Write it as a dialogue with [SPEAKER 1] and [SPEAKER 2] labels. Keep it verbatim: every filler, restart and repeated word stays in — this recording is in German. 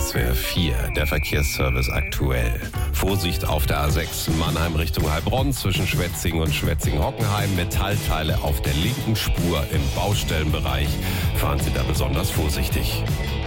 [SPEAKER 1] S W R vier, der Verkehrsservice aktuell. Vorsicht auf der A sechs Mannheim Richtung Heilbronn zwischen Schwetzingen und Schwetzingen-Hockenheim. Metallteile auf der linken Spur im Baustellenbereich. Fahren Sie da besonders vorsichtig.